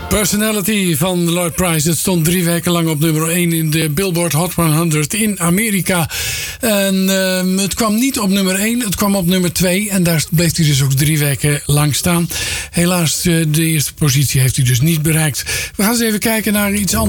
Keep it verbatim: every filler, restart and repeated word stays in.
Personality van Lloyd Price. Het stond drie weken lang op nummer één in de Billboard Hot honderd in Amerika. En uh, het kwam niet op nummer één, het kwam op nummer twee. En daar bleef hij dus ook drie weken lang staan. Helaas, uh, de eerste positie heeft hij dus niet bereikt. We gaan eens even kijken naar iets anders.